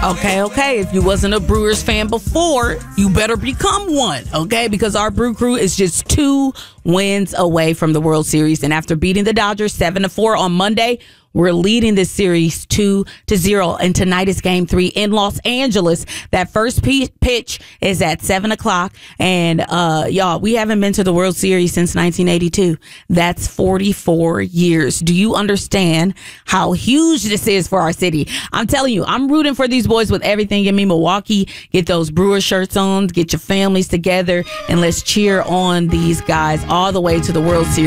Okay. If you wasn't a Brewers fan before, you better become one, okay? Because our Brew Crew is just 2 wins away from the World Series. And after beating the Dodgers 7-4 on Monday, we're leading this series 2-0. And tonight is Game 3 in Los Angeles. That first pitch is at 7 o'clock. And y'all, we haven't been to the World Series since 1982. That's 44 years. Do you understand how huge this is for our city? I'm telling you, I'm rooting for these boys with everything in me. Milwaukee, get those Brewer shirts on, get your families together, and let's cheer on these guys all the way to the World Series.